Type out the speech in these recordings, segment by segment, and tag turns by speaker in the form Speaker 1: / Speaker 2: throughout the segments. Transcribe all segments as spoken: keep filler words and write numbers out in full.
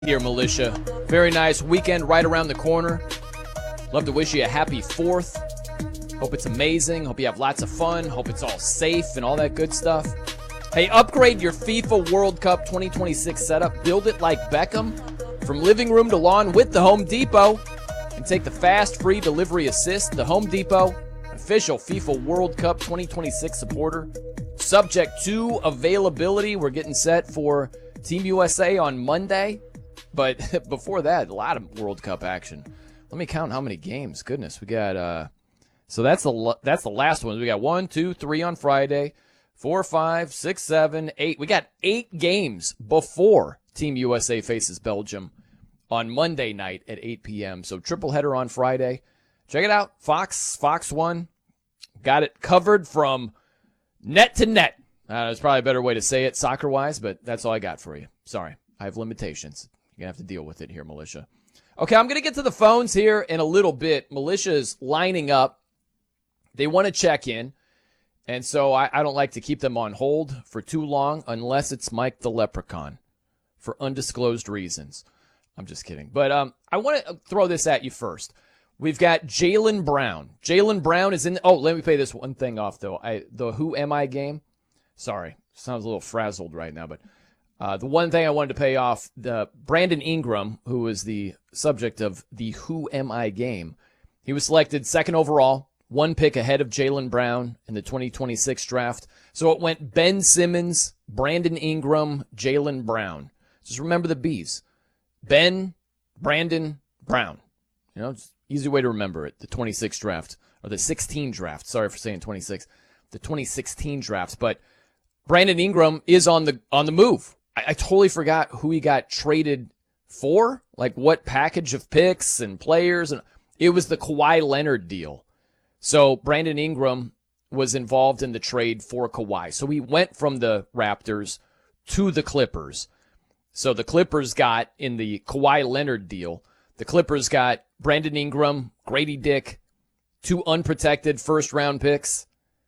Speaker 1: Here, Militia. Very nice weekend right around the corner. Love to wish you a happy fourth. Hope it's amazing. Hope you have lots of fun. Hope it's all safe and all that good stuff. Hey, upgrade your FIFA World Cup twenty twenty-six setup. Build it like Beckham. From living room to lawn with the Home Depot. And take the fast, free delivery assist. The Home Depot, official FIFA World Cup twenty twenty-six supporter. Subject to availability. We're getting set for Team U S A on Monday. But before that, a lot of World Cup action. Let me count how many games. Goodness, we got, uh, so that's the that's the last one. We got one, two, three on Friday, four, five, six, seven, eight. We got eight games before Team U S A faces Belgium on Monday night at eight p.m. So triple header on Friday. Check it out. Fox, Fox one. Got it covered from net to net. Uh, there's probably a better way to say it soccer-wise, but that's all I got for you. Sorry, I have limitations. You're going to have to deal with it here, Militia. Okay, I'm going to get to the phones here in a little bit. Militia is lining up. They want to check in, and so I, I don't like to keep them on hold for too long unless it's Mike the Leprechaun for undisclosed reasons. I'm just kidding. But um, I want to throw this at you first. We've got Jaylen Brown. Jaylen Brown is in – oh, let me pay this one thing off, though. I, the Who Am I game. Sorry, sounds a little frazzled right now, but – Uh, the one thing I wanted to pay off, the Brandon Ingram, who was the subject of the Who Am I game, he was selected second overall, one pick ahead of Jaylen Brown in the twenty twenty-six draft. So it went Ben Simmons, Brandon Ingram, Jaylen Brown. Just remember the B's. Ben, Brandon, Brown. You know, it's an easy way to remember it, the twenty-six draft, or the sixteen draft. Sorry for saying twenty-six. The twenty sixteen draft. But Brandon Ingram is on the on the move. I, I totally forgot who he got traded for, like what package of picks and players. And it was the Kawhi Leonard deal. So Brandon Ingram was involved in the trade for Kawhi. So he went from the Raptors to the Clippers. So the Clippers got, in the Kawhi Leonard deal, the Clippers got Brandon Ingram, Grady Dick, two unprotected first-round picks,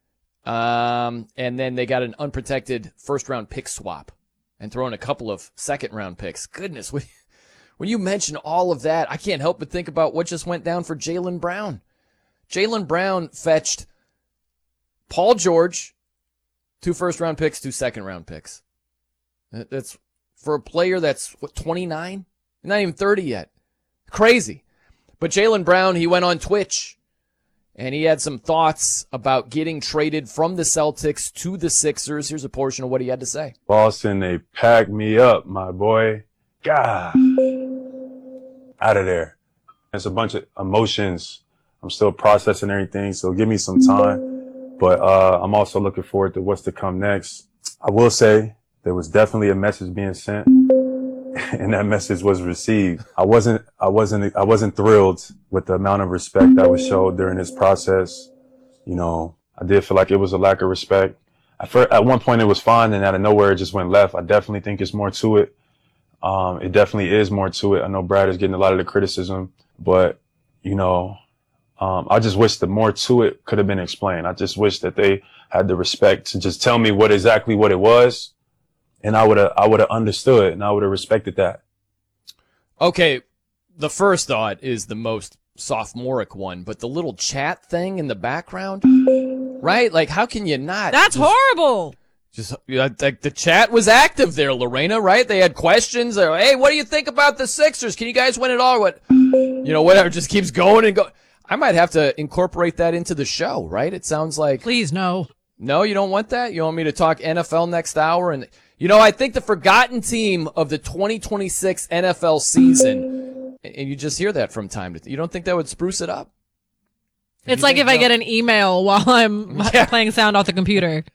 Speaker 1: um, and then they got an unprotected first-round pick swap. And throw in a couple of second-round picks. Goodness, when, when you mention all of that, I can't help but think about what just went down for Jaylen Brown. Jaylen Brown fetched Paul George, two first-round picks, two second-round picks. That's for a player that's, what, twenty-nine? Not even thirty yet. Crazy. But Jaylen Brown, he went on Twitch, and he had some thoughts about getting traded from the Celtics to the Sixers. Here's a portion of what he had to say.
Speaker 2: Boston, they packed me up, my boy. God. Out of there. It's a bunch of emotions. I'm still processing everything, so give me some time. But uh I'm also looking forward to what's to come next. I will say there was definitely a message being sent, and that message was received. I wasn't, I wasn't, I wasn't thrilled with the amount of respect that was showed during this process. You know, I did feel like it was a lack of respect. At, first, at one point it was fine, and out of nowhere it just went left. I definitely think it's more to it. Um, it definitely is more to it. I know Brad is getting a lot of the criticism, but you know, um, I just wish that more to it could have been explained. I just wish that they had the respect to just tell me what exactly what it was. And I would have, I would have understood, and I would have respected that.
Speaker 1: Okay, the first thought is the most sophomoric one, but the little chat thing in the background, right? Like, how can you not?
Speaker 3: That's just, horrible.
Speaker 1: Just like the chat was active there, Lorena, right? They had questions. They're, hey, what do you think about the Sixers? Can you guys win it all? What, you know, whatever. Just keeps going and go. I might have to incorporate that into the show, right? It sounds like.
Speaker 3: Please no.
Speaker 1: No, you don't want that. You want me to talk N F L next hour and. You know, I think the forgotten team of the twenty twenty-six N F L season, and you just hear that from time to time. You don't think that would spruce it up?
Speaker 3: It's like if I get an email while I'm
Speaker 1: yeah.
Speaker 3: playing sound off the computer.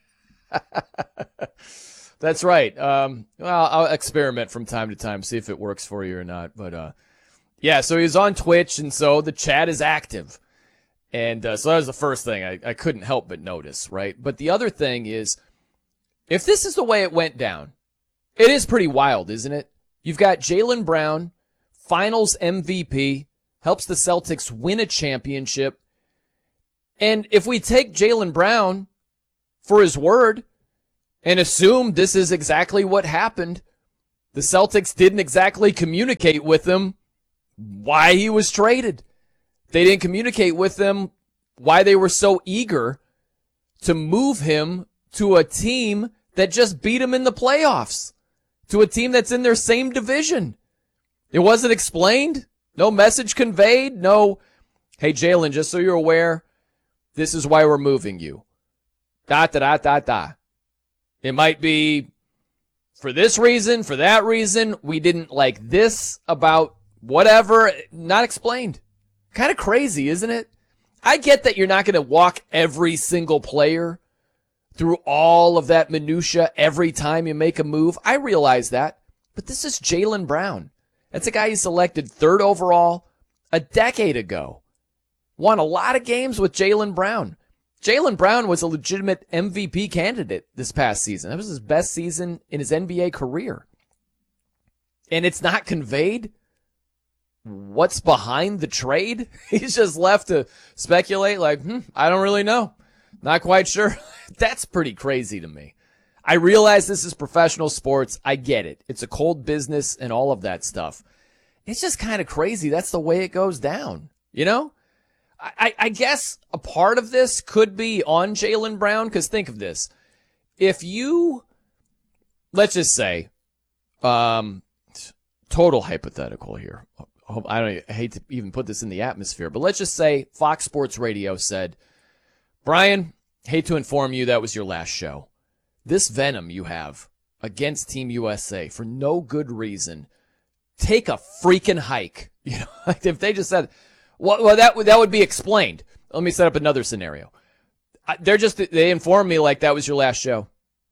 Speaker 1: That's right. Um, well, I'll experiment from time to time, see if it works for you or not. But, uh, yeah, so he's on Twitch, and so the chat is active. And uh, so that was the first thing I, I couldn't help but notice, right? But the other thing is, if this is the way it went down, it is pretty wild, isn't it? You've got Jaylen Brown, finals M V P, helps the Celtics win a championship. And if we take Jaylen Brown for his word and assume this is exactly what happened, The Celtics didn't exactly communicate with him why he was traded. They didn't communicate with him why they were so eager to move him to a team that just beat him in the playoffs, to a team that's in their same division. It wasn't explained. No message conveyed. No, hey, Jalen, just so you're aware, this is why we're moving you. Da, da, da, da, da. It might be for this reason, for that reason. We didn't like this about whatever. Not explained. Kind of crazy, isn't it? I get that you're not going to walk every single player through all of that minutia every time you make a move. I realize that. But this is Jaylen Brown. That's a guy you selected third overall a decade ago. Won a lot of games with Jaylen Brown. Jaylen Brown was a legitimate M V P candidate this past season. That was his best season in his N B A career. And it's not conveyed what's behind the trade. He's just left to speculate like, hmm, I don't really know. Not quite sure. That's pretty crazy to me. I realize this is professional sports. I get it. It's a cold business and all of that stuff. It's just kind of crazy. That's the way it goes down. You know? I, I guess a part of this could be on Jaylen Brown, because think of this. If you, let's just say, um, total hypothetical here. I don't I hate to even put this in the atmosphere, but let's just say Fox Sports Radio said, Brian, hate to inform you that was your last show. This venom you have against Team U S A for no good reason, take a freaking hike. You know, like if they just said, well, well that, that would be explained. Let me set up another scenario. They're just, they informed me like that was your last show.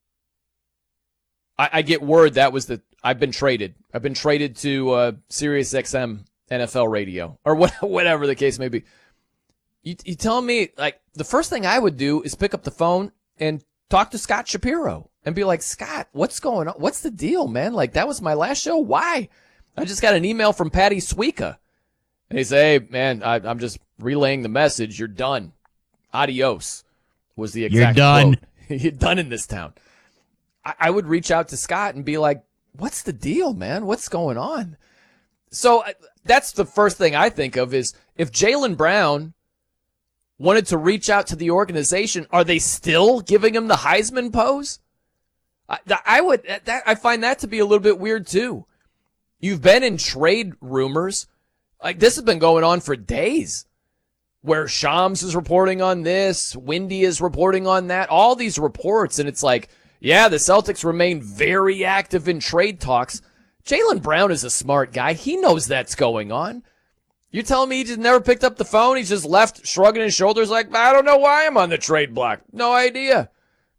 Speaker 1: I, I get word that was the, I've been traded. I've been traded to uh, Sirius X M N F L radio or what, whatever the case may be. You, you tell me, like, the first thing I would do is pick up the phone and talk to Scott Shapiro and be like, Scott, what's going on? What's the deal, man? Like, that was my last show. Why? I just got an email from Patty Suika. And he say, hey, man, I, I'm just relaying the message. You're done. Adios was the exact
Speaker 4: You're done.
Speaker 1: quote. You're done in this town. I, I would reach out to Scott and be like, what's the deal, man? What's going on? So uh, that's the first thing I think of is if Jaylen Brown wanted to reach out to the organization, are they still giving him the Heisman pose? I, I would, that, I find that to be a little bit weird too. You've been in trade rumors. Like this has been going on for days where Shams is reporting on this, Windy is reporting on that, all these reports. And it's like, yeah, the Celtics remain very active in trade talks. Jaylen Brown is a smart guy. He knows that's going on. You're telling me he just never picked up the phone? He's just left shrugging his shoulders like, I don't know why I'm on the trade block. No idea.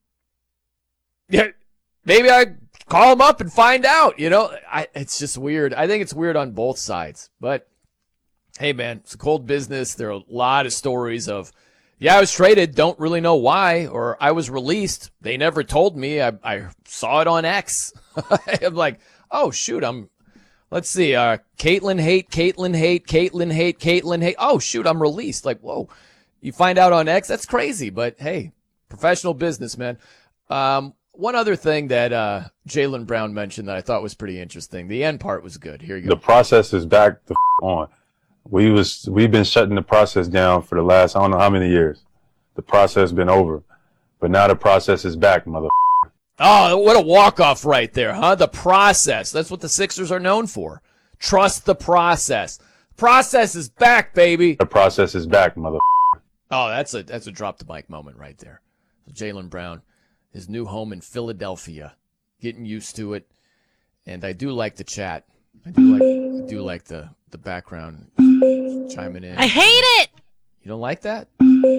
Speaker 1: Yeah, maybe I call him up and find out. You know, I, it's just weird. I think it's weird on both sides. But, hey, man, it's a cold business. There are a lot of stories of, yeah, I was traded, don't really know why, or I was released. They never told me. I, I saw it on X. I'm like, oh, shoot, I'm, let's see, uh, Caitlin hate, Caitlin hate, Caitlin hate, Caitlin hate. Oh, shoot, I'm released. Like, whoa, you find out on X? That's crazy, but hey, professional business, man. Um, one other thing that uh, Jaylen Brown mentioned that I thought was pretty interesting. The end part was good. Here you go.
Speaker 2: The process is back the f- on. We was, we've been shutting the process down for the last, I don't know how many years. The process been over, but now the process is back, mother.
Speaker 1: Oh, what a walk-off right there, huh? The process. That's what the Sixers are known for. Trust the process. Process is back, baby.
Speaker 2: The process is back, mother.
Speaker 1: Oh, that's a that's a drop the mic moment right there. So Jaylen Brown, his new home in Philadelphia, getting used to it. And I do like the chat. I do like I do like the, the background chiming in.
Speaker 3: I hate it.
Speaker 1: You don't like that?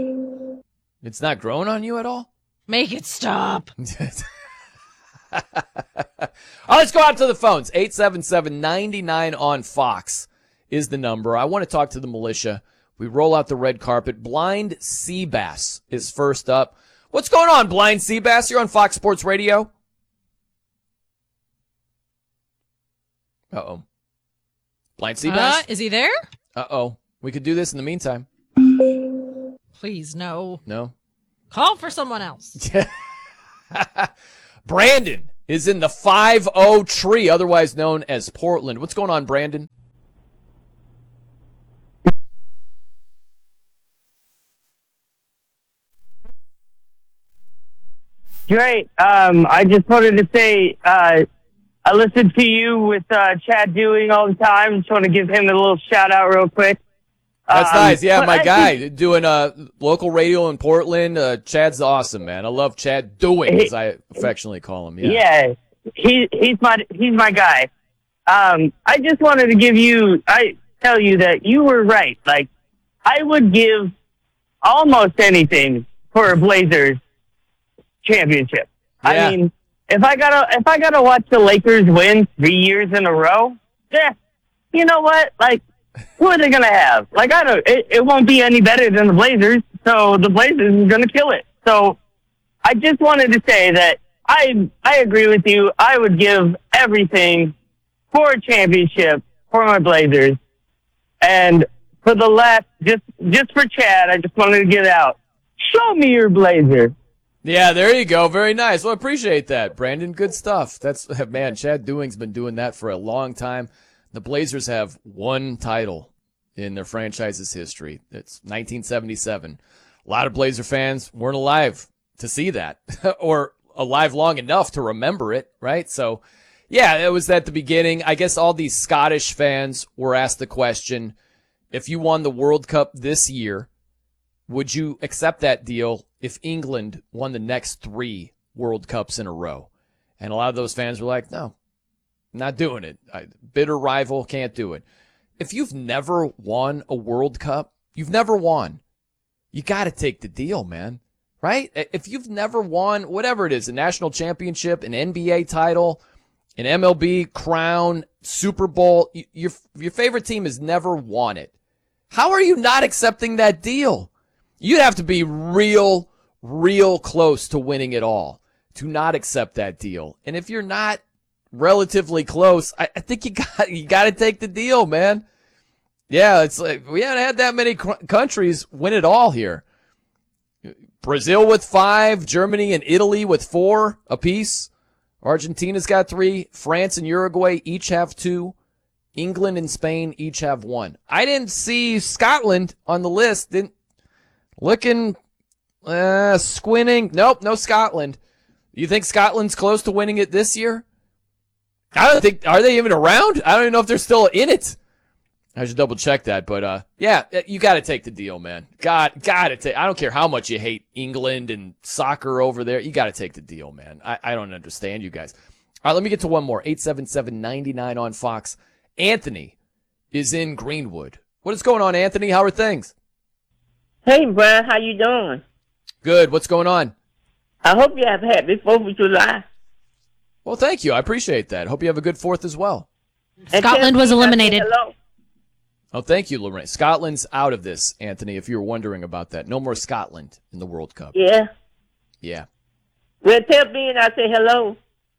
Speaker 1: It's not growing on you at all?
Speaker 3: Make it stop.
Speaker 1: All right, let's go out to the phones. eight seven seven, nine nine on Fox is the number. I want to talk to the militia. We roll out the red carpet. Blind Seabass is first up. What's going on, Blind Seabass? You're on Fox Sports Radio. Uh-oh. Blind Seabass?
Speaker 3: Uh, is he there?
Speaker 1: Uh-oh. We could do this in the meantime.
Speaker 3: Please, no.
Speaker 1: No?
Speaker 3: Call for someone else.
Speaker 1: Brandon is in the five oh tree, otherwise known as Portland. What's going on, Brandon?
Speaker 4: Great. Um, I just wanted to say uh, I listen to you with uh, Chad Doing all the time. Just want to give him a little shout out real quick.
Speaker 1: That's
Speaker 4: um,
Speaker 1: nice. Yeah, my
Speaker 4: I
Speaker 1: guy
Speaker 4: think,
Speaker 1: doing uh, local radio in Portland. Uh, Chad's awesome, man. I love Chad Doing, as I affectionately call him. Yeah,
Speaker 4: yeah, he he's my he's my guy. Um, I just wanted to give you I tell you that you were right. Like I would give almost anything for a Blazers championship.
Speaker 1: Yeah.
Speaker 4: I mean, if I gotta if I gotta watch the Lakers win three years in a row, yeah, you know what? Like, who are they gonna have? Like, I don't. It, it won't be any better than the Blazers. So the Blazers is gonna kill it. So I just wanted to say that I I agree with you. I would give everything for a championship for my Blazers, and for the left, just just for Chad, I just wanted to get out. Show me your Blazer.
Speaker 1: Yeah, there you go. Very nice. Well, I appreciate that, Brandon. Good stuff. That's man. Chad Doing's been doing that for a long time. The Blazers have one title in their franchise's history. It's nineteen seventy-seven. A lot of Blazer fans weren't alive to see that, or alive long enough to remember it, right? So, yeah, it was at the beginning. I guess all these Scottish fans were asked the question, if you won the World Cup this year, would you accept that deal if England won the next three World Cups in a row? And a lot of those fans were like, no, not doing it. I, bitter rival, can't do it. If you've never won a World Cup, you've never won. You got to take the deal, man, right? If you've never won, whatever it is, a national championship, an N B A title, an M L B crown, Super Bowl, your, your favorite team has never won it. How are you not accepting that deal? You'd have to be real, real close to winning it all to not accept that deal. And if you're not relatively close, I, I think you got you got to take the deal, man. Yeah, it's like we haven't had that many cr- countries win it all here. Brazil with five, Germany and Italy with four apiece. Argentina's got three. France and Uruguay each have two. England and Spain each have one. I didn't see Scotland on the list. Didn't looking, uh, squinting. Nope, no Scotland. You think Scotland's close to winning it this year? I don't think. Are they even around? I don't even know if they're still in it. I should double check that, but uh, yeah, you got to take the deal, man. Got, got to take. I don't care how much you hate England and soccer over there. You got to take the deal, man. I, I don't understand you guys. All right, let me get to one more. eight seven seven, nine nine on Fox. Anthony is in Greenwood. What is going on, Anthony? How are things?
Speaker 5: Hey, Brian, how you doing?
Speaker 1: Good. What's going on?
Speaker 5: I hope you have a happy fourth of July.
Speaker 1: Well, thank you. I appreciate that. Hope you have a good fourth as well.
Speaker 5: And
Speaker 3: Scotland
Speaker 5: tell
Speaker 3: was
Speaker 5: me I said
Speaker 3: eliminated.
Speaker 5: hello.
Speaker 1: Oh, thank you, Lorraine. Scotland's out of this, Anthony, if you were wondering about that. No more Scotland in the World Cup.
Speaker 5: Yeah.
Speaker 1: Yeah.
Speaker 5: Well, tell me and I say hello.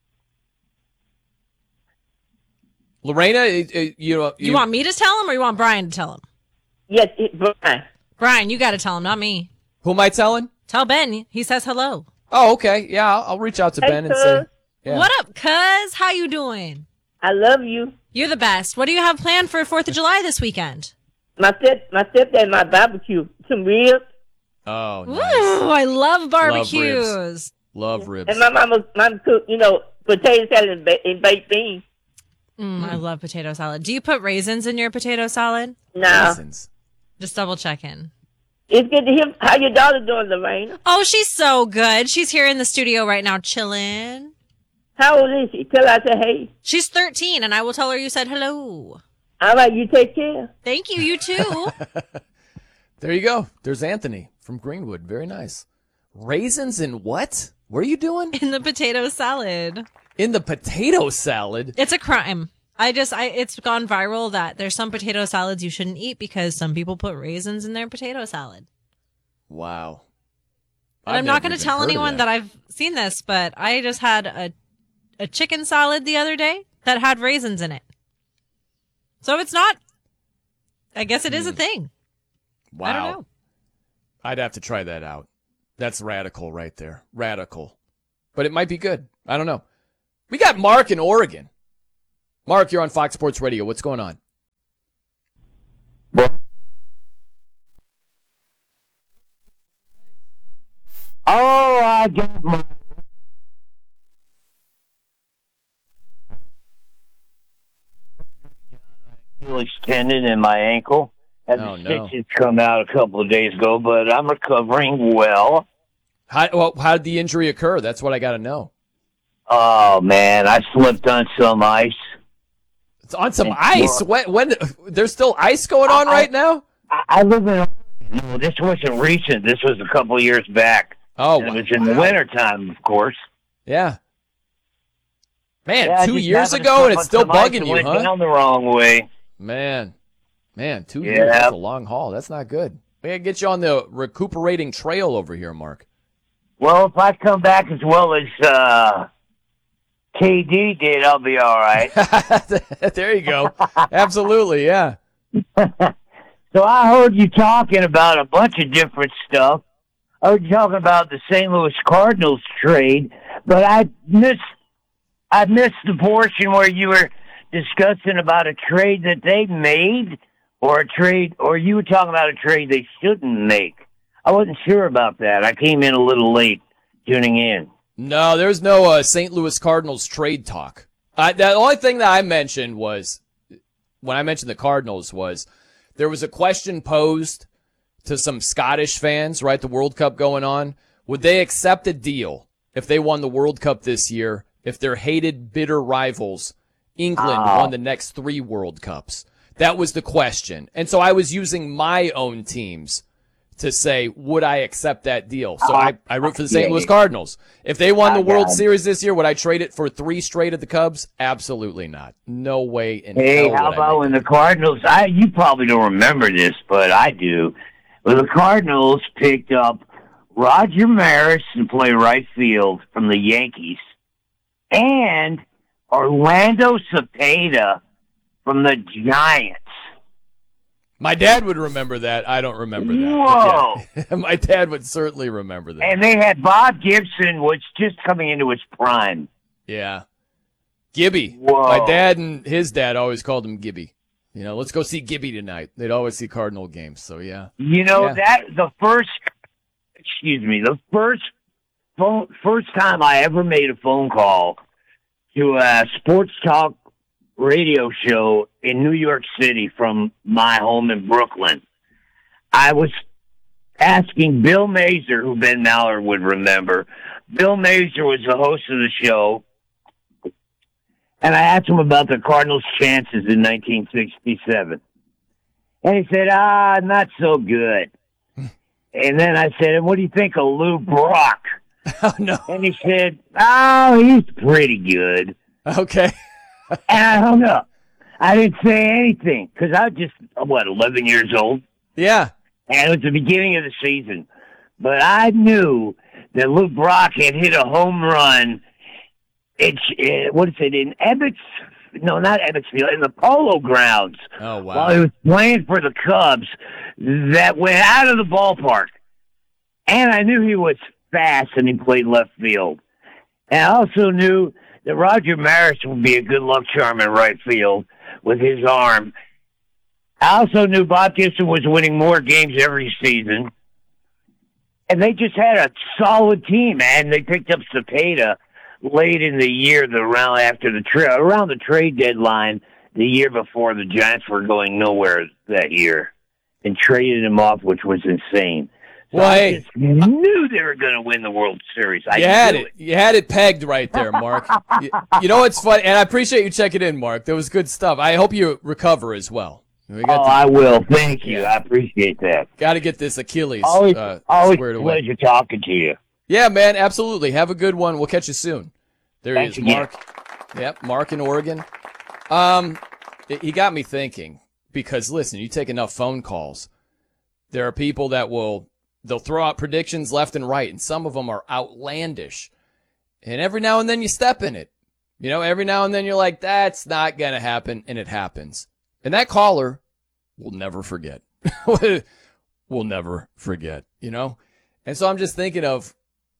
Speaker 1: Lorena, it, it, you know,
Speaker 3: You want me to tell him or you want Brian to tell him?
Speaker 5: Yes, it, Brian.
Speaker 3: Brian, you got to tell him, not me.
Speaker 1: who am I telling?
Speaker 3: Tell Ben. He says hello.
Speaker 1: Oh, okay. Yeah, I'll, I'll reach out to
Speaker 5: Hey,
Speaker 1: Ben and
Speaker 5: cuz.
Speaker 1: say, yeah.
Speaker 3: What up, cuz? How you doing?
Speaker 5: I love you.
Speaker 3: You're the best. What do you have planned for fourth of July this weekend?
Speaker 5: My step, my stepdad, my barbecue, some ribs,
Speaker 1: Oh,
Speaker 3: Ooh,
Speaker 1: nice.
Speaker 3: I love
Speaker 1: ribs.
Speaker 3: barbecues.
Speaker 1: Love ribs.
Speaker 5: and my mama, mama cook, you know, potato salad and, ba- and baked beans.
Speaker 3: Mm, I love potato salad. Do you put raisins in your potato salad?
Speaker 5: Now,
Speaker 1: Raisins.
Speaker 3: Just double checking.
Speaker 5: it's good to hear how your daughter doing, Lorraine.
Speaker 3: Oh, she's so good. She's here in the studio right now chilling.
Speaker 5: How old is she? Tell her I said hey.
Speaker 3: She's thirteen, and I will tell her you said hello.
Speaker 5: All right, you take care.
Speaker 3: Thank you. You too.
Speaker 1: There you go. There's Anthony from Greenwood. Very nice. Raisins in what? What are you doing?
Speaker 3: In the potato salad.
Speaker 1: In the potato salad?
Speaker 3: It's a crime. I just, I, it's gone viral that there's some potato salads you shouldn't eat because some people put raisins in their potato salad.
Speaker 1: Wow.
Speaker 3: And I'm not going to tell anyone that. I've seen this, but I just had a, a chicken salad the other day that had raisins in it. So if it's not, I guess it is a thing.
Speaker 1: Wow.
Speaker 3: I don't know.
Speaker 1: I'd have to try that out. That's radical right there. Radical. But it might be good. I don't know. We got Mark in Oregon. Mark, you're on Fox Sports Radio. What's going on?
Speaker 6: Oh, I got my Achilles tendon in my ankle. Had
Speaker 1: Oh,
Speaker 6: the
Speaker 1: no.
Speaker 6: stitches come out a couple of days ago, but I'm recovering well.
Speaker 1: How, well, how did the injury occur? That's what I got to know.
Speaker 6: Oh man, I slipped on some ice.
Speaker 1: It's on some
Speaker 6: And
Speaker 1: ice. When, when there's still ice going on
Speaker 6: I-
Speaker 1: right now?
Speaker 6: I, I live in. No, this wasn't recent. This was a couple of years back.
Speaker 1: Oh,
Speaker 6: And it
Speaker 1: wow.
Speaker 6: was in the wintertime, of course.
Speaker 1: Yeah. Man,
Speaker 6: Yeah, I
Speaker 1: two
Speaker 6: just
Speaker 1: years
Speaker 6: happened to
Speaker 1: ago, and
Speaker 6: slip
Speaker 1: it's still
Speaker 6: on some ice
Speaker 1: bugging
Speaker 6: and
Speaker 1: you,
Speaker 6: went
Speaker 1: huh?
Speaker 6: down the wrong way.
Speaker 1: Man, man, two
Speaker 6: Yeah.
Speaker 1: years. That's a long haul. That's not good. We gotta get you on the recuperating trail over here, Mark.
Speaker 6: Well, if I come back as well as uh, K D did, I'll be all right.
Speaker 1: There you go. Absolutely, yeah.
Speaker 6: So I heard you talking about a bunch of different stuff. I heard you talking about the Saint Louis Cardinals trade, but I missed I missed the portion where you were discussing about a trade that they made, or a trade, or you were talking about a trade they shouldn't make. I wasn't sure about that. I came in a little late tuning in.
Speaker 1: No, there's no uh, Saint Louis Cardinals trade talk. I, the only thing that I mentioned was, when I mentioned the Cardinals, was there was a question posed to some Scottish fans, right, the World Cup going on. Would they accept a deal if they won the World Cup this year, if their hated, bitter rivals, England,
Speaker 6: Oh.
Speaker 1: won the next three World Cups? That was the question. And so I was using my own teams to say, would I accept that deal? So I, I root for the Saint
Speaker 6: Yeah,
Speaker 1: Louis
Speaker 6: yeah.
Speaker 1: Cardinals. If they won the
Speaker 6: I
Speaker 1: World
Speaker 6: got it.
Speaker 1: Series this year, would I trade it for three straight of the Cubs? Absolutely not. No way in
Speaker 6: Hey,
Speaker 1: hell
Speaker 6: how
Speaker 1: would I
Speaker 6: about
Speaker 1: make
Speaker 6: when
Speaker 1: that.
Speaker 6: the Cardinals? I you probably don't remember this, but I do. Well, the Cardinals picked up Roger Maris to play right field from the Yankees, and Orlando Cepeda from the Giants.
Speaker 1: My dad would remember that. I don't remember that.
Speaker 6: Whoa!
Speaker 1: But yeah. My dad would certainly remember that.
Speaker 6: And they had Bob Gibson, which just coming into his prime.
Speaker 1: Yeah. Gibby.
Speaker 6: Whoa.
Speaker 1: My dad and his dad always called him Gibby. You know, let's go see Gibby tonight. They'd always see Cardinal games. So, yeah.
Speaker 6: You know
Speaker 1: Yeah.
Speaker 6: that the first, excuse me, the first phone, first time I ever made a phone call to a sports talk radio show in New York City from my home in Brooklyn. I was asking Bill Mazer, who Ben Maller would remember. Bill Mazer was the host of the show, and I asked him about the Cardinals' chances in nineteen sixty-seven. And he said, ah, not so good. And then I said, and what do you think of Lou Brock?
Speaker 1: Oh, no.
Speaker 6: And he said, oh, he's pretty good.
Speaker 1: Okay.
Speaker 6: And I hung up. I didn't say anything because I was just, what, eleven years old?
Speaker 1: Yeah.
Speaker 6: And it was the beginning of the season. But I knew that Lou Brock had hit a home run. It's, uh, what is it, in Ebbets? No, not Ebbetsfield, in the Polo Grounds.
Speaker 1: Oh, wow.
Speaker 6: While he was playing for the Cubs that went out of the ballpark. And I knew he was fast and he played left field. And I also knew that Roger Maris would be a good luck charm in right field with his arm. I also knew Bob Gibson was winning more games every season. And they just had a solid team, man. They picked up Cepeda late in the year, the round after the tra- around the trade deadline, the year before the Giants were going nowhere that year, and traded him off, which was insane. So
Speaker 1: Well,
Speaker 6: I
Speaker 1: hey,
Speaker 6: just knew they were going to win the World Series. I
Speaker 1: you had
Speaker 6: knew
Speaker 1: it. You had it pegged right there, Mark. you, you know what's funny? And I appreciate you checking in, Mark. That was good stuff. I hope you recover as well. We
Speaker 6: Oh,
Speaker 1: got
Speaker 6: I will. Thank you. I appreciate that.
Speaker 1: got to get this Achilles
Speaker 6: Always,
Speaker 1: uh,
Speaker 6: always
Speaker 1: squared
Speaker 6: a
Speaker 1: away.
Speaker 6: pleasure talking to you.
Speaker 1: Yeah, man, absolutely. Have a good one. We'll catch you soon. There
Speaker 6: Thanks
Speaker 1: he is,
Speaker 6: again.
Speaker 1: Mark. Yep, Mark in Oregon. Um, it- he got me thinking because listen, you take enough phone calls, there are people that will they'll throw out predictions left and right, and some of them are outlandish. And every now and then you step in it. You know, every now and then you're like, that's not gonna happen, and it happens. And that caller will never forget. Will never forget. You know, and so I'm just thinking of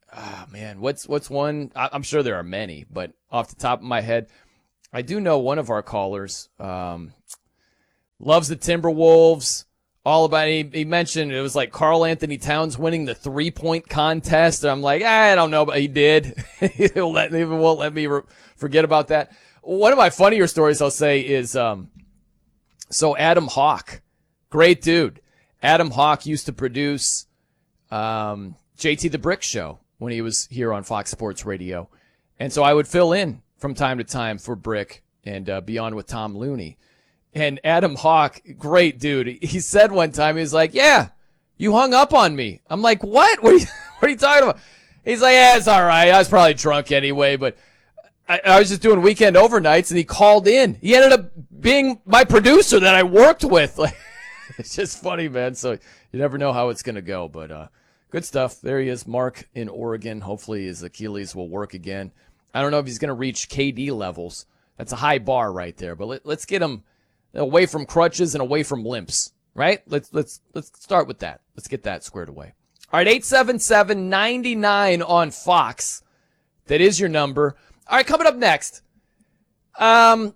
Speaker 1: oh, man, what's what's one? I, I'm sure there are many, but off the top of my head, I do know one of our callers um, loves the Timberwolves. All about he, he mentioned it was like Karl Anthony Towns winning the three point contest. And I'm like, I don't know, but he did. He'll let, he won't let me re- forget about that. One of my funnier stories I'll say is um, so Adam Hawk, great dude. Adam Hawk used to produce um, J T the Brick Show when he was here on Fox Sports Radio, and so I would fill in from time to time for Brick and uh, be on with Tom Looney. And Adam Hawk, great dude. He said one time, he was like, yeah, you hung up on me. I'm like, what? What are you, what are you talking about? He's like, yeah, it's all right. I was probably drunk anyway, but I, I was just doing weekend overnights, and he called in. He ended up being my producer that I worked with. Like, it's just funny, man. So you never know how it's going to go, but uh, good stuff. There he is, Mark in Oregon. Hopefully his Achilles will work again. I don't know if he's going to reach K D levels. That's a high bar right there, but let, let's get him away from crutches and away from limps, right? Let's let's let's start with that. Let's get that squared away. All right, eight seven seven, nine nine on Fox. That is your number. All right, coming up next. Um,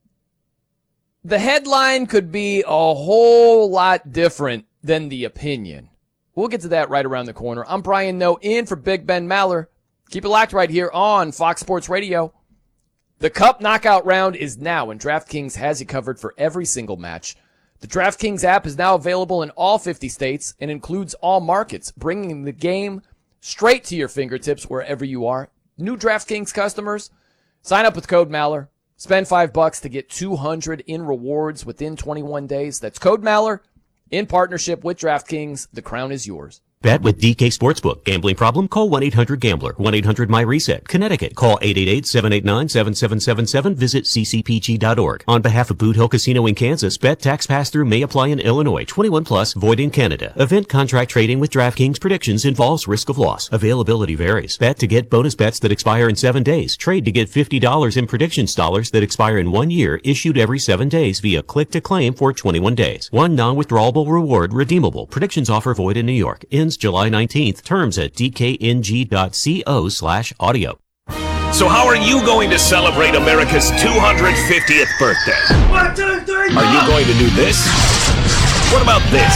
Speaker 1: the headline could be a whole lot different than the opinion. We'll get to that right around the corner. I'm Brian Noe in for Big Ben Maller. Keep it locked right here on Fox Sports Radio. The Cup knockout round is now, and DraftKings has you covered for every single match. The DraftKings app is now available in all fifty states and includes all markets, bringing the game straight to your fingertips wherever you are. New DraftKings customers, sign up with code Maller. Spend five bucks to get two hundred in rewards within twenty-one days. That's code Maller in partnership with DraftKings. The crown is yours.
Speaker 7: Bet with D K Sportsbook. Gambling problem? Call one eight hundred gambler. one eight hundred my reset. Connecticut. Call eight eight eight, seven eight nine, seven seven seven seven. Visit c c p g dot org. On behalf of Boot Hill Casino in Kansas, bet tax pass-through may apply in Illinois. twenty-one plus, void in Canada. Event contract trading with DraftKings predictions involves risk of loss. Availability varies. Bet to get bonus bets that expire in seven days. Trade to get fifty dollars in predictions dollars that expire in one year, issued every seven days via click to claim for twenty-one days. One non-withdrawable reward redeemable. Predictions offer void in New York. Ends July nineteenth. Terms at d k n g dot co slash audio.
Speaker 8: So how are you going to celebrate America's two hundred fiftieth birthday?
Speaker 9: One, two, three,
Speaker 8: Are you going to do this? What about this?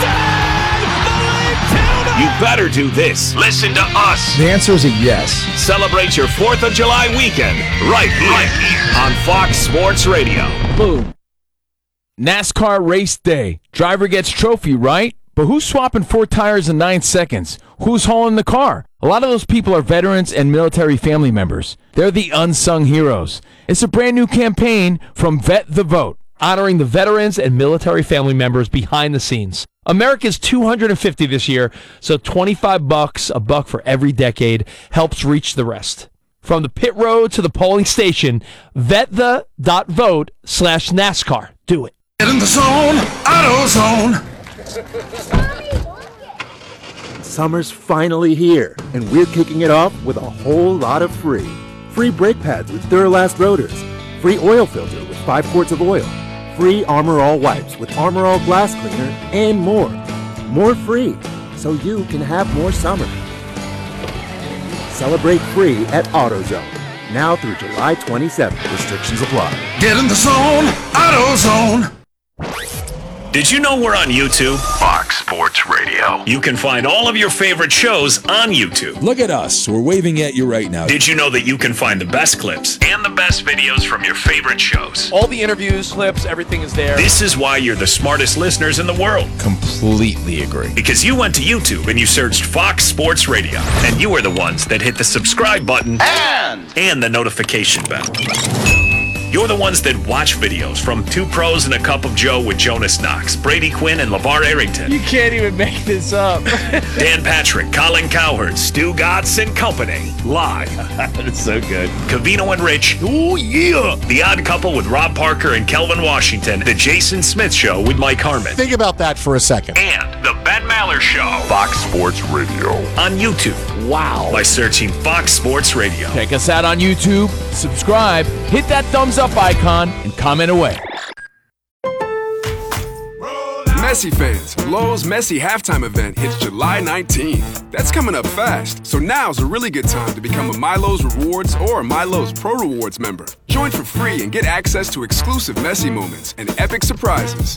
Speaker 8: You better do this. Listen to us.
Speaker 10: The answer is a yes.
Speaker 8: Celebrate your fourth of July weekend right here, right here on Fox Sports Radio.
Speaker 10: Boom. NASCAR race day. Driver gets trophy, right? But who's swapping four tires in nine seconds? Who's hauling the car? A lot of those people are veterans and military family members. They're the unsung heroes. It's a brand new campaign from Vet the Vote, honoring the veterans and military family members behind the scenes. America's two hundred fifty this year, so twenty-five bucks, a buck for every decade, helps reach the rest. From the pit road to the polling station, vetthe.vote slash NASCAR. Do it.
Speaker 9: Get in the zone, AutoZone.
Speaker 11: Summer's finally here, and we're kicking it off with a whole lot of free. Free brake pads with Duralast rotors. Free oil filter with five quarts of oil. Free Armor All wipes with Armor All glass cleaner, and more. More free, so you can have more summer. Celebrate free at AutoZone. Now through July twenty-seventh. Restrictions apply.
Speaker 9: Get in the zone, AutoZone.
Speaker 8: Did you know we're on YouTube? Fox Sports Radio. You can find all of your favorite shows on YouTube.
Speaker 12: Look at us. We're waving at you right now.
Speaker 8: Did you know that you can find the best clips and the best videos from your favorite shows?
Speaker 1: All the interviews, clips, everything is there.
Speaker 8: This is why you're the smartest listeners in the world.
Speaker 12: Completely agree.
Speaker 8: Because you went to YouTube and you searched Fox Sports Radio. And you are the ones that hit the subscribe button and, and the notification bell. You're the ones that watch videos from Two Pros and a Cup of Joe with Jonas Knox, Brady Quinn, and LeVar Arrington.
Speaker 1: You can't even make this up.
Speaker 8: Dan Patrick, Colin Cowherd, Stu Gatz and Company. Live.
Speaker 1: That's so good.
Speaker 8: Cavino and Rich.
Speaker 1: Oh, yeah.
Speaker 8: The Odd Couple with Rob Parker and Kelvin Washington. The Jason Smith Show with Mike Harmon.
Speaker 13: Think about that for a second.
Speaker 8: And The Ben Maller Show. Fox Sports Radio. On YouTube.
Speaker 13: Wow.
Speaker 8: By searching Fox Sports Radio.
Speaker 10: Check us out on YouTube, subscribe, hit that thumbs up icon, and comment away.
Speaker 13: Messi fans, Lowe's Messi halftime event hits July nineteenth. That's coming up fast, so now's a really good time to become a MyLowe's Rewards or a MyLowe's Pro Rewards member. Join for free and get access to exclusive Messi moments and epic surprises.